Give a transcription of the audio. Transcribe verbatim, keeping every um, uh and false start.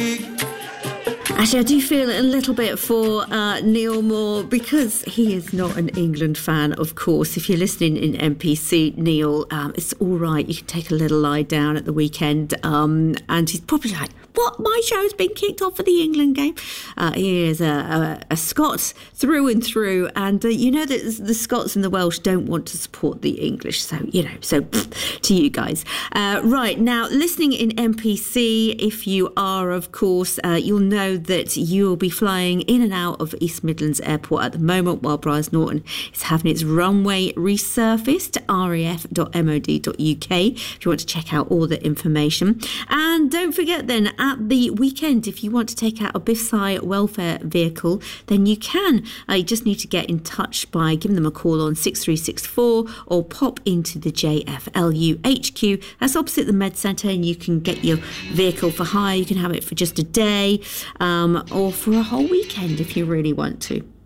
Actually, I do feel a little bit for uh, Neil Moore because he is not an England fan, of course. If you're listening in N P C, Neil, um, it's all right. You can take a little lie down at the weekend. Um, and he's probably like, what? My show's been kicked off for the England game? Uh, he is a, a, a Scot through and through. And uh, you know that the Scots and the Welsh don't want to support the English. So, you know, so pff, to you guys. Uh, right, now, listening in N P C, if you are, of course, uh, you'll know that you'll be flying in and out of East Midlands Airport at the moment while Briars Norton is having its runway resurfaced, r a f dot m o d dot u k, if you want to check out all the information. And don't forget then, at the weekend, if you want to take out a BIFSI welfare vehicle, then you can. Uh, you just need to get in touch by giving them a call on six three six four or pop into the J F L U H Q. That's opposite the Med Centre, and you can get your vehicle for hire. You can have it for just a day um, or for a whole weekend if you really want to.